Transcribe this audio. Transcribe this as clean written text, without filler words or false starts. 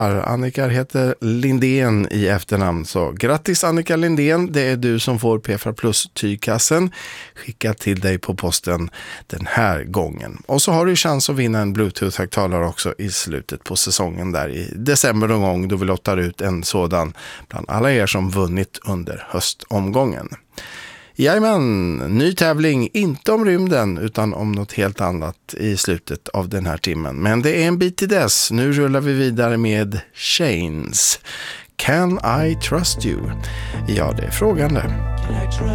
Annika heter Lindén i efternamn, så grattis Annika Lindén, det är du som får PFR Plus tygkassen skickat till dig på posten den här gången. Och så har du chans att vinna en Bluetooth-högtalare också i slutet på säsongen där i december någon gång, då vi lottar ut en sådan bland alla er som vunnit under höstomgången. Jajamän, ny tävling, inte om rymden utan om något helt annat i slutet av den här timmen. Men det är en bit till dess. Nu rullar vi vidare med Chains. Can I trust you? Ja, det är frågan det.